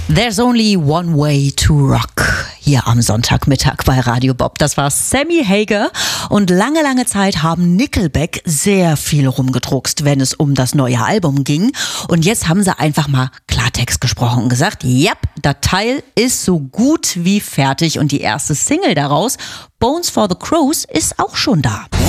There's only one way to rock. Hier am Sonntagmittag bei Radio Bob. Das war Sammy Hagar. Und lange, lange Zeit haben Nickelback sehr viel rumgedruckst, wenn es um das neue Album ging. Und jetzt haben sie einfach mal Klartext gesprochen und gesagt, ja, das Teil ist so gut wie fertig. Und die erste Single daraus, Bones for the Crows, ist auch schon da.